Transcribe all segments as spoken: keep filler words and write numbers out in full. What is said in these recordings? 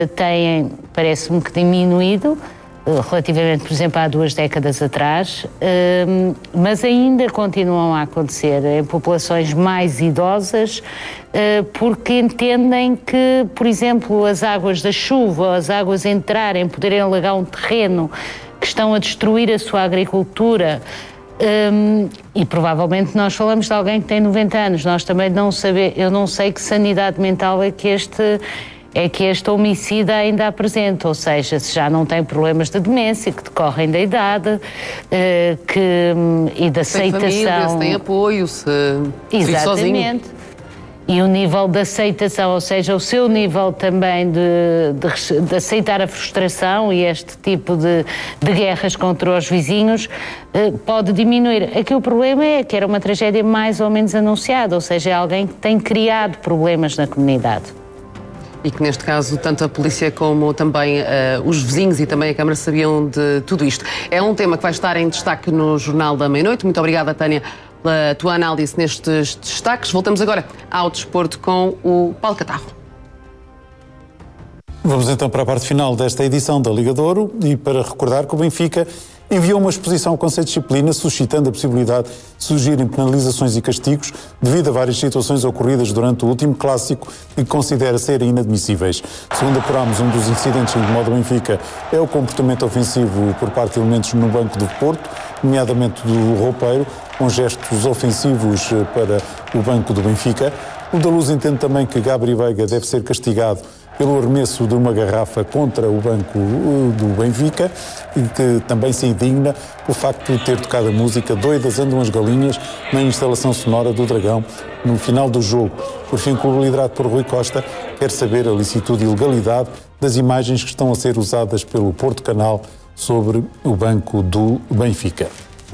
têm, parece-me que diminuído, relativamente, por exemplo, há duas décadas atrás, mas ainda continuam a acontecer em populações mais idosas, porque entendem que, por exemplo, as águas da chuva, as águas entrarem, poderem alagar um terreno, que estão a destruir a sua agricultura. Um, e provavelmente nós falamos de alguém que tem noventa anos, nós também não sabemos, eu não sei que sanidade mental é que este, é que este homicida ainda apresenta, ou seja, se já não tem problemas de demência que decorrem da idade, uh, que, e da aceitação. Tem família, se tem apoio, se vive sozinho. Exatamente. E o nível de aceitação, ou seja, o seu nível também de, de, de aceitar a frustração e este tipo de, de guerras contra os vizinhos eh, pode diminuir. Aqui o problema é que era uma tragédia mais ou menos anunciada, ou seja, é alguém que tem criado problemas na comunidade. E que neste caso tanto a polícia como também uh, os vizinhos e também a Câmara sabiam de tudo isto. É um tema que vai estar em destaque no Jornal da Meia-Noite. Muito obrigada, Tânia, pela tua análise nestes destaques. Voltamos agora ao desporto com o Paulo Catarro. Vamos então para a parte final desta edição da Liga de Ouro e para recordar que o Benfica enviou uma exposição com seis disciplinas, suscitando a possibilidade de surgirem penalizações e castigos devido a várias situações ocorridas durante o último clássico e que considera serem inadmissíveis. Segundo apurámos, um dos incidentes em que incomoda o Benfica é o comportamento ofensivo por parte de elementos no banco do Porto, nomeadamente do roupeiro, com gestos ofensivos para o banco do Benfica. O da Luz entende também que Gabriel Veiga deve ser castigado pelo arremesso de uma garrafa contra o banco do Benfica e que também se indigna pelo facto de ter tocado a música Doidas Andam as Galinhas na instalação sonora do Dragão no final do jogo. Por fim, o clube liderado por Rui Costa quer saber a licitude e legalidade das imagens que estão a ser usadas pelo Porto Canal sobre o banco do Benfica.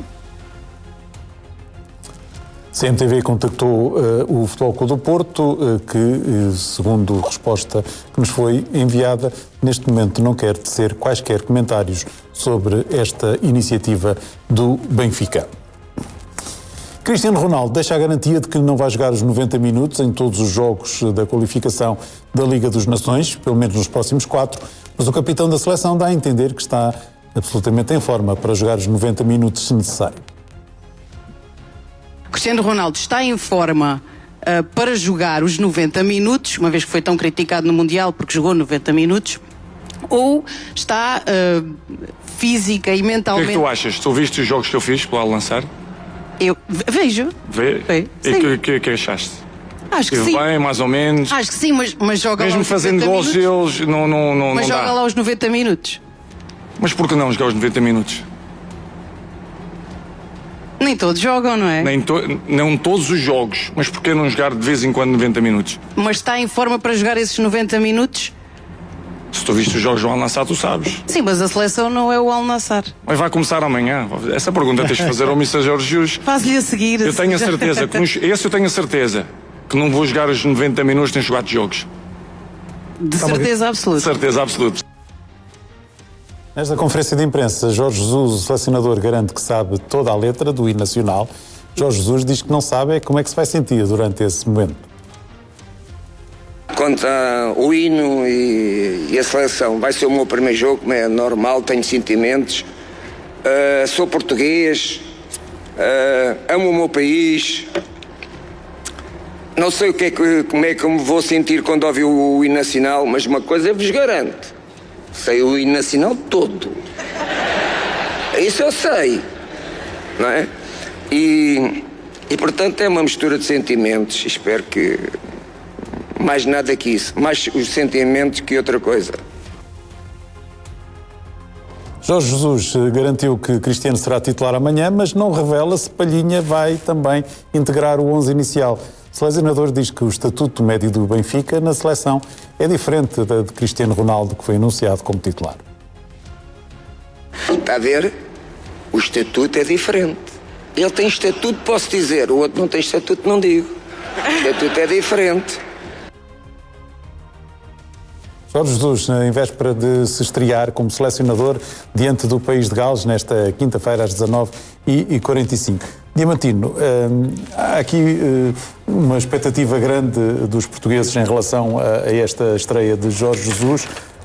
C M T V contactou uh, o Futebol Clube do Porto, uh, que, uh, segundo a resposta que nos foi enviada, neste momento não quer tecer quaisquer comentários sobre esta iniciativa do Benfica. Cristiano Ronaldo deixa a garantia de que não vai jogar os noventa minutos em todos os jogos da qualificação da Liga dos Nações, pelo menos nos próximos quatro, mas o capitão da seleção dá a entender que está absolutamente em forma para jogar os noventa minutos se necessário. Cristiano Ronaldo está em forma uh, para jogar os noventa minutos, uma vez que foi tão criticado no Mundial porque jogou noventa minutos, ou está uh, física e mentalmente... O que é que tu achas? Tu viste os jogos que eu fiz pelo Al-Nassr? Eu vejo. Vê? Vê? E o que, que, que achaste? Acho que Estive sim. bem, mais ou menos. Acho que sim, mas, mas joga Mesmo lá os fazendo gols eles, não, não, não, Mas não joga dá. lá os noventa minutos. Mas por que não jogar os noventa minutos? Nem todos jogam, não é? Nem to... Não todos os jogos, mas por que não jogar de vez em quando noventa minutos? Mas está em forma para jogar esses noventa minutos? Se tu viste os jogos do Al-Nassr, tu sabes. Sim, mas a seleção não é o Al-Nassr. Mas vai começar amanhã. Essa pergunta tens de fazer ao mister Jorge Jesus. Faz-lhe a seguir. Eu tenho a certeza, que nos... esse eu tenho a certeza, que não vou jogar os noventa minutos nem jogar de jogos. De certeza absoluta. De certeza absoluta. Nesta conferência de imprensa, Jorge Jesus, o selecionador, garante que sabe toda a letra do hino nacional. Jorge Jesus diz que não sabe é como é que se vai sentir durante esse momento. Quanto ao hino e, e a seleção, vai ser o meu primeiro jogo, como é normal, tenho sentimentos. Uh, sou português, uh, amo o meu país. Não sei o que é que, como é que eu me vou sentir quando ouvir o hino nacional, mas uma coisa eu vos garanto. Sei o hino nacional todo. Isso eu sei, não é? E, e portanto é uma mistura de sentimentos. Espero que mais nada que isso, mais os sentimentos que outra coisa. Jorge Jesus garantiu que Cristiano será titular amanhã, mas não revela se Palhinha vai também integrar o onze inicial. O selecionador diz que o estatuto médio do Benfica na seleção é diferente da de Cristiano Ronaldo, que foi anunciado como titular. Está a ver? O estatuto é diferente. Ele tem estatuto, posso dizer. O outro não tem estatuto, não digo. O estatuto é diferente. Jorge Jesus, em véspera de se estrear como selecionador diante do país de Gales, nesta quinta-feira às dezanove e quarenta e cinco. Diamantino, hum, há aqui hum, uma expectativa grande dos portugueses em relação a, a esta estreia de Jorge Jesus.